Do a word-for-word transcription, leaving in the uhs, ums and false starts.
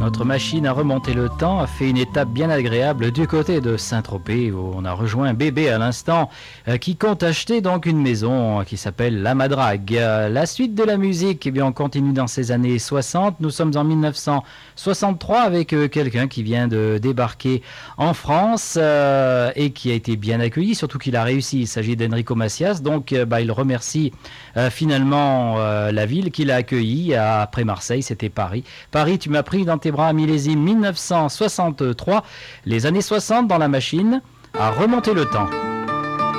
Notre machine à remonter le temps a fait une étape bien agréable du côté de Saint-Tropez où on a rejoint Bébé à l'instant euh, qui compte acheter donc une maison qui s'appelle La Madrague. Euh, la suite de la musique, eh bien, on continue dans ces années soixante. Nous sommes en mille neuf cent soixante-trois avec euh, quelqu'un qui vient de débarquer en France euh, et qui a été bien accueilli, surtout qu'il a réussi. Il s'agit d'Enrico Macias, donc euh, bah, il remercie euh, finalement euh, la ville qui l'a accueilli. Après Marseille, c'était Paris. Paris, tu m'as pris dans tes bras, millésime mille neuf cent soixante-trois, les années soixante dans la machine à remonter le temps.